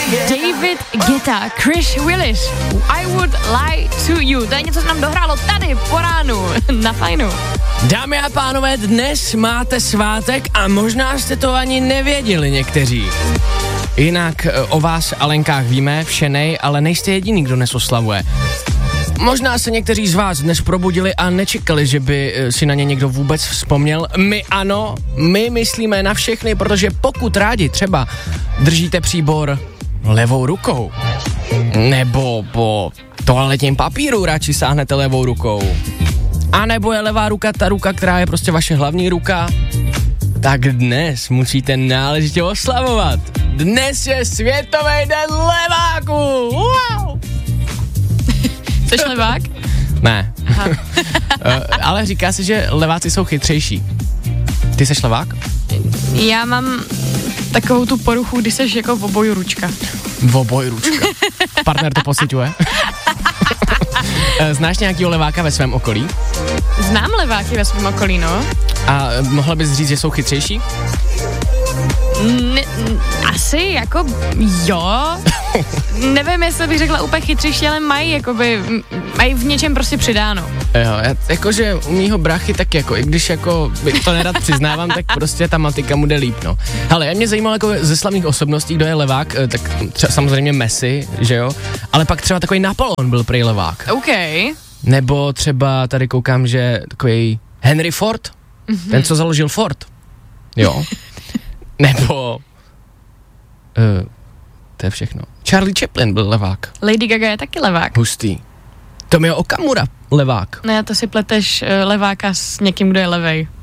David Guetta, Chris Willis, I Would Lie to You. To je něco, co nám dohrálo tady po ránu na Fajnu. Dámy a pánové, dnes máte svátek a možná jste to ani nevěděli někteří. Jinak o vás, Alenkách, víme, všenej, ale nejste jediný, kdo dnes oslavuje. Možná se někteří z vás dnes probudili a nečekali, že by si na ně někdo vůbec vzpomněl. My ano, my myslíme na všechny, protože pokud rádi třeba držíte příbor levou rukou, nebo po toaletním papíru radši sáhnete levou rukou, a nebo je levá ruka ta ruka, která je prostě vaše hlavní ruka, tak dnes musíte náležitě oslavovat. Dnes je Světový den leváků! Wow! Jsi levák? Ne. Ale říká se, že leváci jsou chytřejší. Ty seš levák? Já mám takovou tu poruchu, kdy seš jako v oboju ručka. V oboju ručka. Partner to pociťuje. Znáš nějakýho leváka ve svém okolí? Znám leváky ve svém okolí, no. A mohla bys říct, že jsou chytřejší? Asi jako jo. Nevím, jestli bych řekla úplně chytřejší, ale mají v něčem prostě přidáno. Jo, jakože u mýho brachy tak jako, i když jako to nerad přiznávám, tak prostě ta matika mu jde líp, no. Hele, mě zajímalo jako ze slavných osobností, kdo je levák, tak třeba samozřejmě Messi, že jo, ale pak třeba takový Napoleon byl prej levák. OK. Nebo třeba tady koukám, že takový Henry Ford, ten, co založil Ford, jo. Nebo to je všechno. Charlie Chaplin byl levák. Lady Gaga je taky levák. Hustý. Tomio Okamura levák. Ne, to si pleteš leváka s někým, kdo je levej.